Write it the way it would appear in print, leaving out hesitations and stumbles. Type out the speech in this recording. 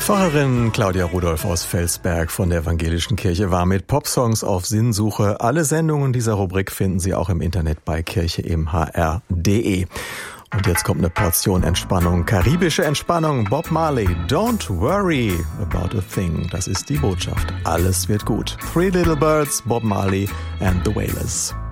Pfarrerin Claudia Rudolph aus Felsberg von der Evangelischen Kirche war mit Popsongs auf Sinnsuche. Alle Sendungen dieser Rubrik finden Sie auch im Internet bei kircheimhr.de. Und jetzt kommt eine Portion Entspannung, karibische Entspannung. Bob Marley, don't worry about a thing. Das ist die Botschaft. Alles wird gut. Three Little Birds, Bob Marley and the Wailers.